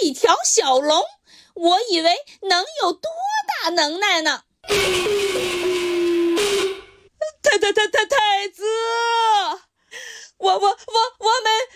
一条小龙，我以为能有多大能耐呢？ 太子，我们